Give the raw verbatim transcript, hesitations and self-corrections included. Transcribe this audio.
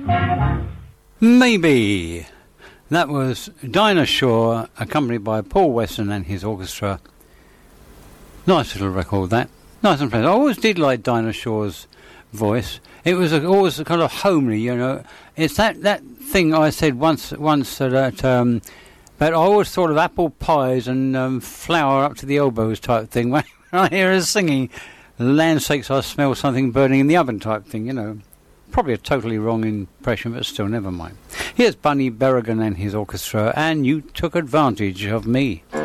Maybe. That was Dinah Shore, accompanied by Paul Weston and his orchestra. Nice little record, that. Nice and pleasant. I always did like Dinah Shore's voice. It was a, always a kind of homely, you know. It's that, that thing I said once once that um, but I always thought of apple pies and um, flour up to the elbows type thing when I hear her singing. Land sakes, I smell something burning in the oven type thing, you know. Probably a totally wrong impression, but still, never mind. Here's Bunny Berrigan and his orchestra, and You Took Advantage of Me.